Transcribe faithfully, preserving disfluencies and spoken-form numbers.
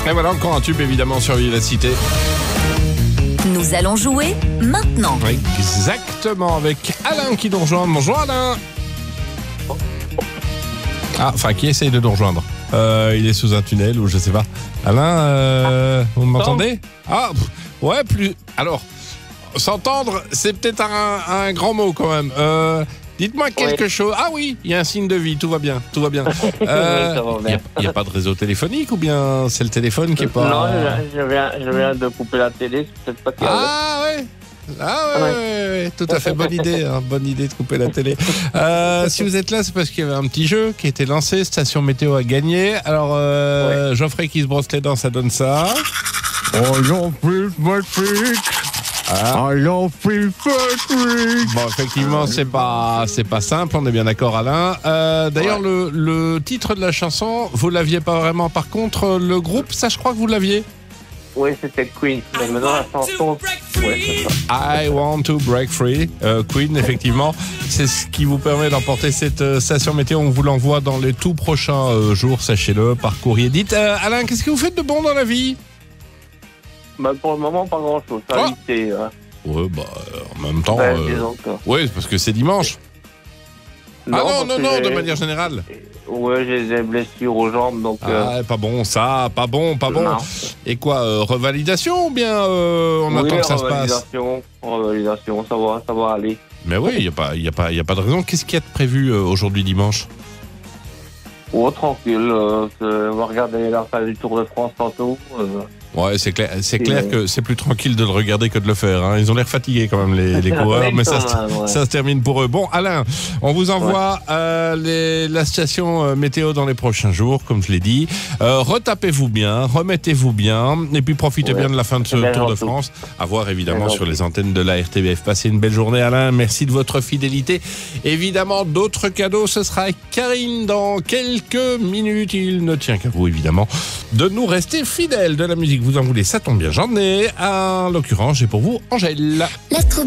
Et voilà encore un tube évidemment sur Vivacité. Nous allons jouer maintenant. Exactement, avec Alain qui nous rejoint. Bonjour Alain. Ah, enfin qui essaye de nous rejoindre. Euh, il est sous un tunnel ou je sais pas. Alain, euh, vous m'entendez? Ah, pff, ouais, plus. Alors, s'entendre, c'est peut-être un, un grand mot quand même. Euh, dites-moi quelque oui. chose. Ah oui, il y a un signe de vie, tout va bien, tout va bien. Euh, il n'y a, a pas de réseau téléphonique ou bien c'est le téléphone qui est pas... Non, je viens, je viens de couper la télé, c'est peut-être pas qu'il y a... Ah ouais. Ah ouais, ouais. Ouais, ouais, tout à fait, bonne idée, hein, bonne idée de couper la télé. Euh, si vous êtes là, c'est parce qu'il y avait un petit jeu qui a été lancé, Station Météo a gagné. Alors, euh, ouais. Geoffrey qui se brosse les dents, ça donne ça. Oh, Jean-Philippe Patrick. Ah. Jean-Philippe Patrick. Bon, effectivement, c'est pas, c'est pas simple, on est bien d'accord, Alain. Euh, d'ailleurs, ouais. le, le titre de la chanson, vous l'aviez pas vraiment. Par contre, le groupe, ça, je crois que vous l'aviez. Oui, c'était Queen. Mais maintenant, la chanson... Ouais, I want to break free. Euh, Queen, effectivement. C'est ce qui vous permet d'emporter cette euh, station météo. On vous l'envoie dans les tout prochains euh, jours, sachez-le, par courrier. Dites, euh, Alain, qu'est-ce que vous faites de bon dans la vie? Bah, pour le moment, pas grand-chose. Ça oh. été, euh... Ouais, bah, en même temps... Ouais, euh... Oui, parce que c'est dimanche. Non, ah non, non, non, de manière générale. Ouais, j'ai des blessures aux jambes, donc... Ah, euh... pas bon, ça, pas bon, pas bon. Non. Et quoi, euh, revalidation ou bien euh, on oui, attend que ça se passe? Revalidation, revalidation, ça va, ça va aller. Mais oui, il n'y a, pas, y a, pas, y a pas de raison. Qu'est-ce qu'il y a de prévu euh, aujourd'hui dimanche? Oh, tranquille, euh, on va regarder la fin du Tour de France tantôt. Euh... Ouais, c'est clair, c'est clair euh... que c'est plus tranquille de le regarder que de le faire. Hein. Ils ont l'air fatigués quand même, les, les coureurs, mais ça, se, ouais. ça se termine pour eux. Bon, Alain, on vous envoie ouais. euh, les, la station euh, météo dans les prochains jours, comme je l'ai dit. Euh, retapez-vous bien, remettez-vous bien, et puis profitez ouais. bien de la fin de ce Tour gentil. de France. À voir évidemment bien sur gentil. les antennes de la R T B F. Passez une belle journée, Alain. Merci de votre fidélité. Évidemment, d'autres cadeaux, ce sera avec Karine dans quelques minutes. Il ne tient qu'à vous, évidemment, de nous rester fidèles de la musique. Vous en voulez, ça tombe bien, j'en ai. En l'occurrence, j'ai pour vous Angèle. L'astro